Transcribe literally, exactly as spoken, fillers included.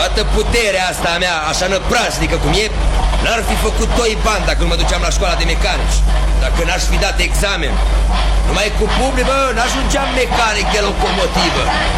toată puterea asta a mea, așa năprasnică cum e, n-ar fi făcut doi bani dacă nu mă duceam la școala de mecanici. Dacă n-aș fi dat examen, numai cu public, bă, n-ajungeam mecanic de locomotivă.